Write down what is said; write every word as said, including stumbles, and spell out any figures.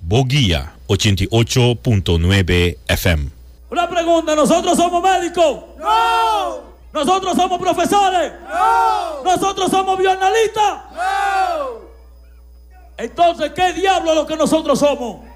Boguía ochenta y ocho punto nueve F M. Una pregunta, ¿nosotros somos médicos? ¡No! ¿Nosotros somos profesores? ¡No! ¿Nosotros somos bioanalistas? ¡No! Entonces, ¿qué diablo es lo que nosotros somos?